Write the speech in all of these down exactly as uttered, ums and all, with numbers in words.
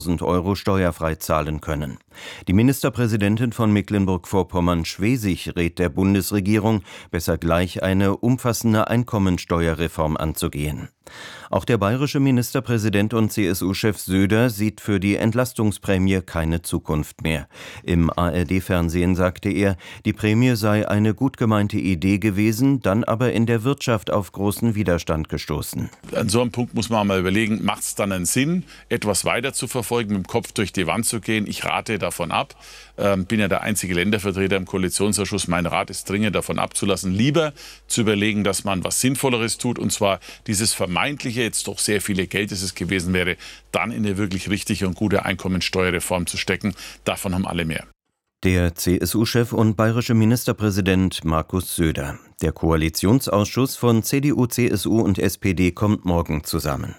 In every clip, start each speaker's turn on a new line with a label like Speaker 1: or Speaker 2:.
Speaker 1: Euro steuerfrei zahlen können. Die Ministerpräsidentin von Mecklenburg-Vorpommern-Schwesig rät der Bundesregierung, besser gleich eine umfassende Einkommensteuerreform anzugehen. Auch der bayerische Ministerpräsident und C S U-Chef Söder sieht für die Entlastungsprämie keine Zukunft mehr. Im A R D-Fernsehen sagte er, die Prämie sei eine gut gemeinte Idee gewesen, dann aber in der Wirtschaft auf großen Widerstand gestoßen.
Speaker 2: An so einem Punkt muss man mal überlegen, macht es dann einen Sinn, etwas weiter zu verfolgen, mit dem Kopf durch die Wand zu gehen? Ich rate davon ab. Ähm, bin ja der einzige Ländervertreter im Koalitionsausschuss. Mein Rat ist dringend davon abzulassen, lieber zu überlegen, dass man was Sinnvolleres tut, und zwar dieses vermeintliche, jetzt doch sehr viele Geld, das es gewesen wäre, dann in eine wirklich richtige und gute Einkommensteuerreform zu stecken. Davon haben alle mehr.
Speaker 1: Der C S U-Chef und bayerische Ministerpräsident Markus Söder. Der Koalitionsausschuss von C D U, C S U und S P D kommt morgen zusammen.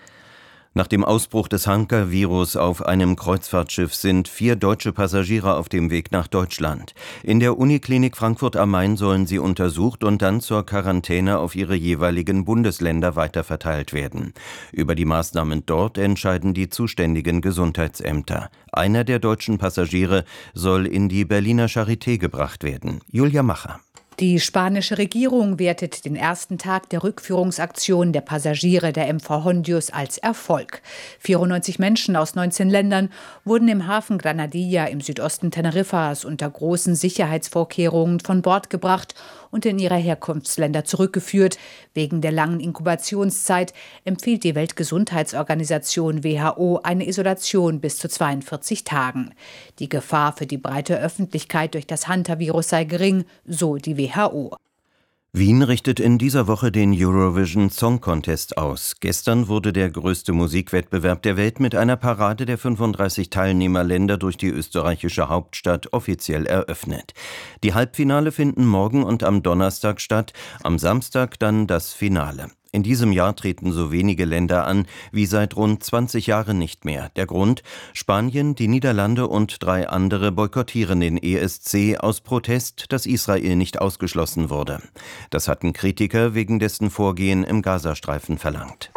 Speaker 1: Nach dem Ausbruch des Hanka-Virus auf einem Kreuzfahrtschiff sind vier deutsche Passagiere auf dem Weg nach Deutschland. In der Uniklinik Frankfurt am Main sollen sie untersucht und dann zur Quarantäne auf ihre jeweiligen Bundesländer weiterverteilt werden. Über die Maßnahmen dort entscheiden die zuständigen Gesundheitsämter. Einer der deutschen Passagiere soll in die Berliner Charité gebracht werden. Julia Macher.
Speaker 3: Die spanische Regierung wertet den ersten Tag der Rückführungsaktion der Passagiere der M V Hondius als Erfolg. vierundneunzig Menschen aus neunzehn Ländern wurden im Hafen Granadilla im Südosten Teneriffas unter großen Sicherheitsvorkehrungen von Bord gebracht und in ihre Herkunftsländer zurückgeführt. Wegen der langen Inkubationszeit empfiehlt die Weltgesundheitsorganisation W H O eine Isolation bis zu zweiundvierzig Tagen. Die Gefahr für die breite Öffentlichkeit durch das Hantavirus sei gering, so die W H O.
Speaker 1: Wien richtet in dieser Woche den Eurovision Song Contest aus. Gestern wurde der größte Musikwettbewerb der Welt mit einer Parade der fünfunddreißig Teilnehmerländer durch die österreichische Hauptstadt offiziell eröffnet. Die Halbfinale finden morgen und am Donnerstag statt, am Samstag dann das Finale. In diesem Jahr treten so wenige Länder an wie seit rund zwanzig Jahren nicht mehr. Der Grund? Spanien, die Niederlande und drei andere boykottieren den E S C aus Protest, dass Israel nicht ausgeschlossen wurde. Das hatten Kritiker wegen dessen Vorgehen im Gazastreifen verlangt.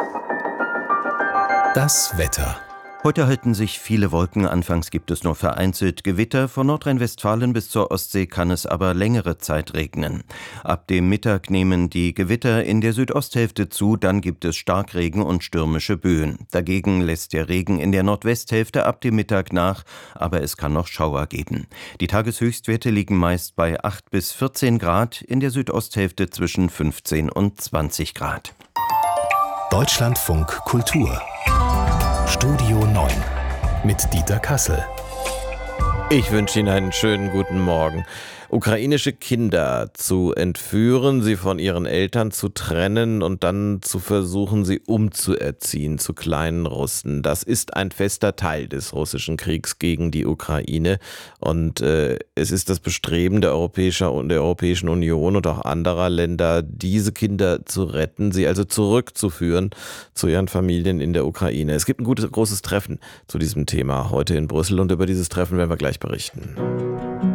Speaker 4: Das Wetter.
Speaker 1: Heute halten sich viele Wolken, anfangs gibt es nur vereinzelt Gewitter, von Nordrhein-Westfalen bis zur Ostsee kann es aber längere Zeit regnen. Ab dem Mittag nehmen die Gewitter in der Südosthälfte zu, dann gibt es Starkregen und stürmische Böen. Dagegen lässt der Regen in der Nordwesthälfte ab dem Mittag nach, aber es kann noch Schauer geben. Die Tageshöchstwerte liegen meist bei acht bis vierzehn Grad, in der Südosthälfte zwischen fünfzehn und zwanzig Grad.
Speaker 4: Deutschlandfunk Kultur Studio neun mit Dieter Kassel.
Speaker 5: Ich wünsche Ihnen einen schönen guten Morgen. Ukrainische Kinder zu entführen, sie von ihren Eltern zu trennen und dann zu versuchen, sie umzuerziehen zu kleinen Russen. Das ist ein fester Teil des russischen Kriegs gegen die Ukraine. Und äh, es ist das Bestreben der, Europäischer, der Europäischen Union und auch anderer Länder, diese Kinder zu retten, sie also zurückzuführen zu ihren Familien in der Ukraine. Es gibt ein gutes, großes Treffen zu diesem Thema heute in Brüssel und über dieses Treffen werden wir gleich berichten.